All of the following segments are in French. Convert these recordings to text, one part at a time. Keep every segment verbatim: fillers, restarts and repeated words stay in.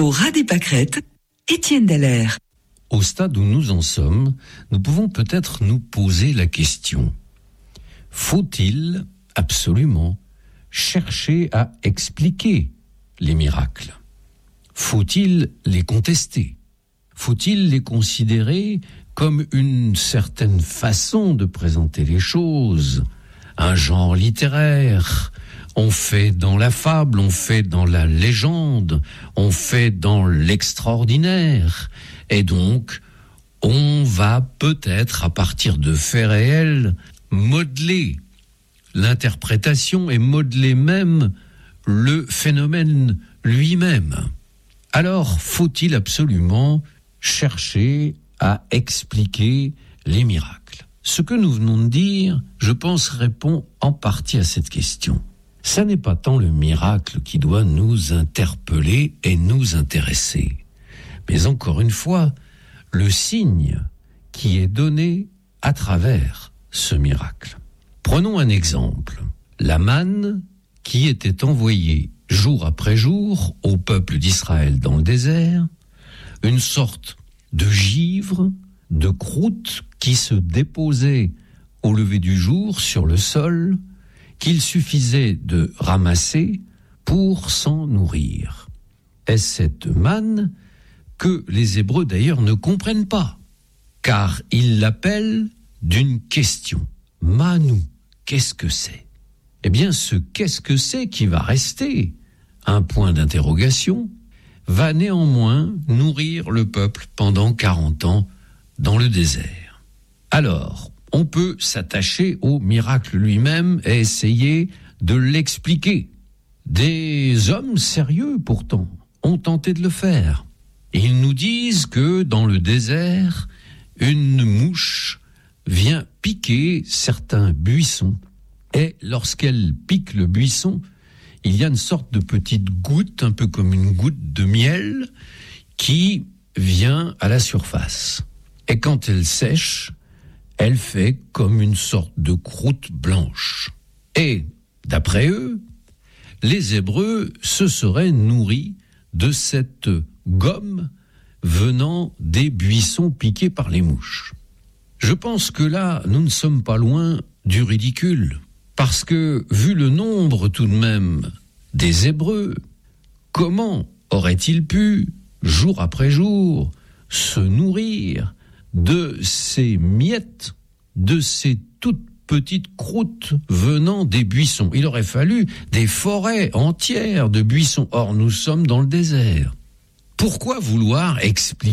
Au ras des pâquerettes, Étienne Dallaire. Au stade où nous en sommes, nous pouvons peut-être nous poser la question. Faut-il absolument chercher à expliquer les miracles ? Faut-il les contester ? Faut-il les considérer comme une certaine façon de présenter les choses, un genre littéraire ? On fait dans la fable, on fait dans la légende, on fait dans l'extraordinaire. Et donc, on va peut-être, à partir de faits réels, modeler l'interprétation et modeler même le phénomène lui-même. Alors, faut-il absolument chercher à expliquer les miracles ? Ce que nous venons de dire, je pense, répond en partie à cette question. Ça n'est pas tant le miracle qui doit nous interpeller et nous intéresser, mais encore une fois, le signe qui est donné à travers ce miracle. Prenons un exemple. La manne qui était envoyée jour après jour au peuple d'Israël dans le désert, une sorte de givre, de croûte qui se déposait au lever du jour sur le sol, qu'il suffisait de ramasser pour s'en nourrir. Et cette manne que les Hébreux d'ailleurs ne comprennent pas, car ils l'appellent d'une question. Manou, qu'est-ce que c'est ? Eh bien, ce qu'est-ce que c'est qui va rester un point d'interrogation, va néanmoins nourrir le peuple pendant quarante ans dans le désert. Alors, on peut s'attacher au miracle lui-même et essayer de l'expliquer. Des hommes sérieux, pourtant, ont tenté de le faire. Ils nous disent que dans le désert, une mouche vient piquer certains buissons. Et lorsqu'elle pique le buisson, il y a une sorte de petite goutte, un peu comme une goutte de miel, qui vient à la surface. Et quand elle sèche, elle fait comme une sorte de croûte blanche. Et, d'après eux, les Hébreux se seraient nourris de cette gomme venant des buissons piqués par les mouches. Je pense que là, nous ne sommes pas loin du ridicule, parce que, vu le nombre tout de même des Hébreux, comment auraient-ils pu, jour après jour, se nourrir de ces miettes, de ces toutes petites croûtes venant des buissons? Il aurait fallu des forêts entières de buissons. Or, nous sommes dans le désert. Pourquoi vouloir expliquer ?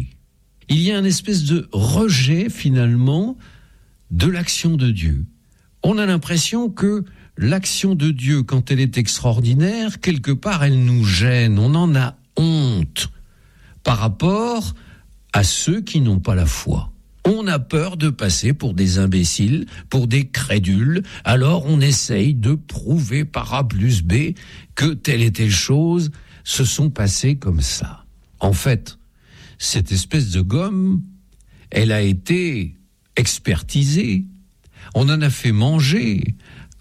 Il y a une espèce de rejet, finalement, de l'action de Dieu. On a l'impression que l'action de Dieu, quand elle est extraordinaire, quelque part, elle nous gêne. On en a honte par rapport à ceux qui n'ont pas la foi. On a peur de passer pour des imbéciles, pour des crédules, alors on essaye de prouver par A plus B que telle et telle chose se sont passées comme ça. En fait, cette espèce de gomme, elle a été expertisée, on en a fait manger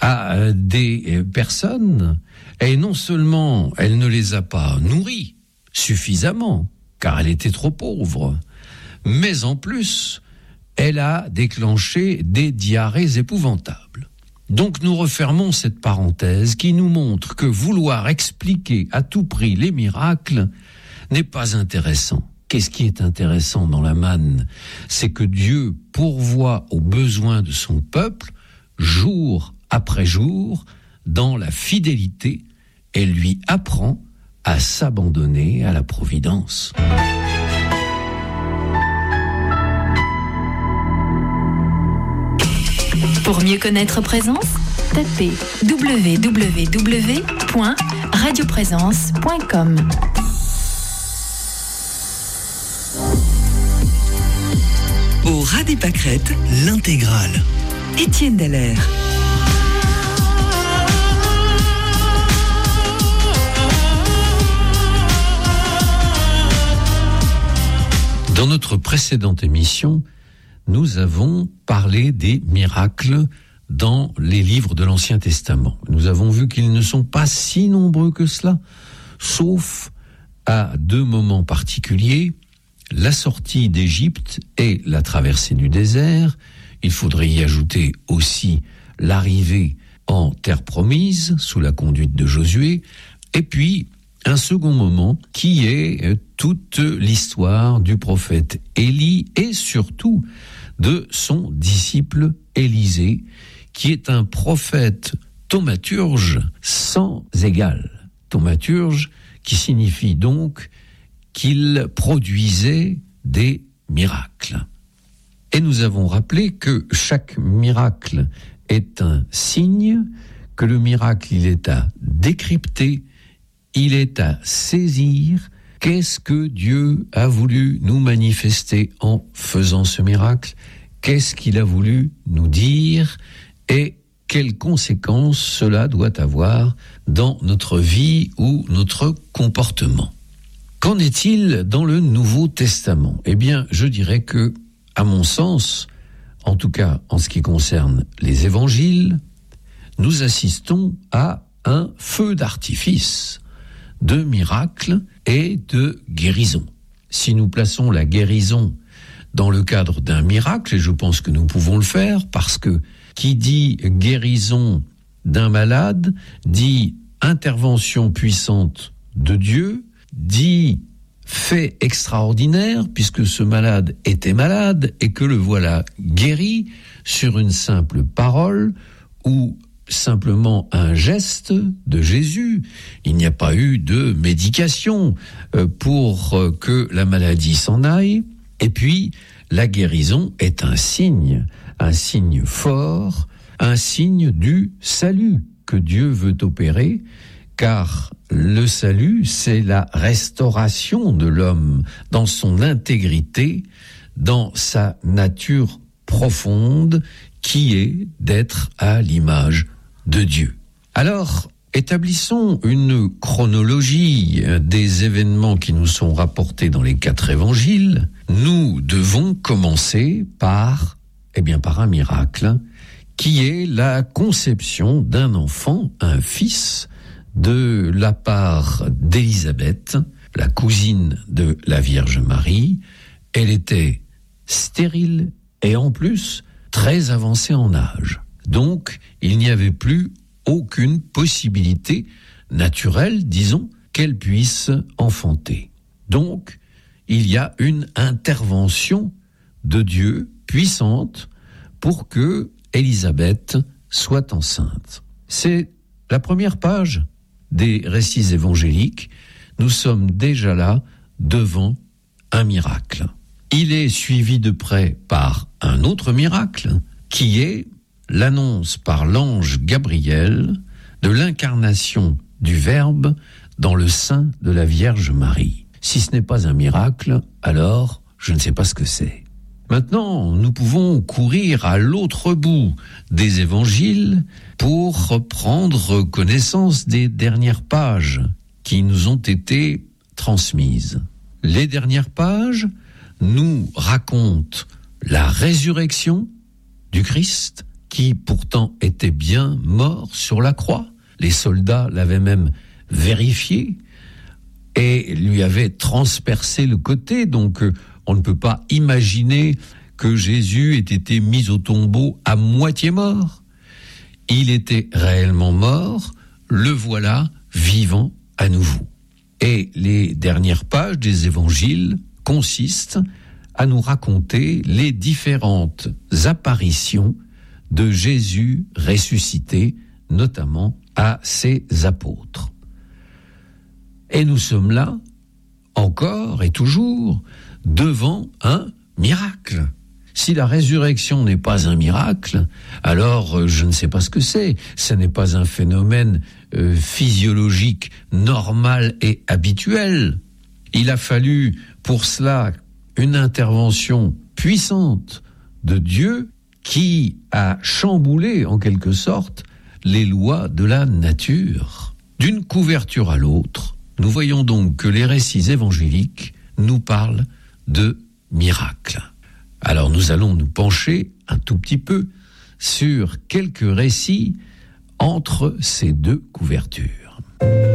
à des personnes, et non seulement elle ne les a pas nourries suffisamment, car elle était trop pauvre, mais en plus, elle a déclenché des diarrhées épouvantables. Donc nous refermons cette parenthèse qui nous montre que vouloir expliquer à tout prix les miracles n'est pas intéressant. Qu'est-ce qui est intéressant dans la manne ? C'est que Dieu pourvoit aux besoins de son peuple, jour après jour, dans la fidélité, et lui apprend à s'abandonner à la providence. Pour mieux connaître Présence, tapez w w w point radio présence point com. Au ras des pâquerettes, l'intégrale. Étienne Dallaire. Dans notre précédente émission, nous avons parlé des miracles dans les livres de l'Ancien Testament. Nous avons vu qu'ils ne sont pas si nombreux que cela, sauf à deux moments particuliers, la sortie d'Égypte et la traversée du désert. Il faudrait y ajouter aussi l'arrivée en terre promise sous la conduite de Josué, et puis un second moment qui est toute l'histoire du prophète Élie et surtout de son disciple Élisée, qui est un prophète thaumaturge sans égal. Thaumaturge qui signifie donc qu'il produisait des miracles. Et nous avons rappelé que chaque miracle est un signe, que le miracle, il est à décrypter, il est à saisir. Qu'est-ce que Dieu a voulu nous manifester en faisant ce miracle? Qu'est-ce qu'il a voulu nous dire? Et quelles conséquences cela doit avoir dans notre vie ou notre comportement? Qu'en est-il dans le Nouveau Testament? Eh bien, je dirais que, à mon sens, en tout cas en ce qui concerne les évangiles, nous assistons à un feu d'artifice de miracles et de guérisons. Si nous plaçons la guérison dans le cadre d'un miracle, et je pense que nous pouvons le faire, parce que qui dit guérison d'un malade, dit intervention puissante de Dieu, dit fait extraordinaire, puisque ce malade était malade et que le voilà guéri sur une simple parole ou simplement un geste de Jésus. Il n'y a pas eu de médication pour que la maladie s'en aille. Et puis, la guérison est un signe, un signe fort, un signe du salut que Dieu veut opérer, car le salut, c'est la restauration de l'homme dans son intégrité, dans sa nature profonde, qui est d'être à l'image de Dieu. Alors, établissons une chronologie des événements qui nous sont rapportés dans les quatre évangiles. Nous devons commencer par, eh bien, par un miracle, qui est la conception d'un enfant, un fils, de la part d'Élisabeth, la cousine de la Vierge Marie. Elle était stérile et en plus très avancée en âge. Donc, il n'y avait plus aucune possibilité naturelle, disons, qu'elle puisse enfanter. Donc, il y a une intervention de Dieu puissante pour que Élisabeth soit enceinte. C'est la première page des récits évangéliques. Nous sommes déjà là devant un miracle. Il est suivi de près par un autre miracle qui est l'annonce par l'ange Gabriel de l'incarnation du Verbe dans le sein de la Vierge Marie. Si ce n'est pas un miracle, alors je ne sais pas ce que c'est. Maintenant, nous pouvons courir à l'autre bout des évangiles pour prendre connaissance des dernières pages qui nous ont été transmises. Les dernières pages nous racontent la résurrection du Christ, qui pourtant était bien mort sur la croix. Les soldats l'avaient même vérifié et lui avaient transpercé le côté, donc on ne peut pas imaginer que Jésus ait été mis au tombeau à moitié mort. Il était réellement mort, le voilà vivant à nouveau. Et les dernières pages des évangiles consistent à nous raconter les différentes apparitions de Jésus ressuscité, notamment à ses apôtres. Et nous sommes là, encore et toujours, devant un miracle. Si la résurrection n'est pas un miracle, alors je ne sais pas ce que c'est. Ce n'est pas un phénomène euh, physiologique normal et habituel. Il a fallu pour cela une intervention puissante de Dieu qui a chamboulé en quelque sorte les lois de la nature. D'une couverture à l'autre, nous voyons donc que les récits évangéliques nous parlent de miracles. Alors nous allons nous pencher un tout petit peu sur quelques récits entre ces deux couvertures.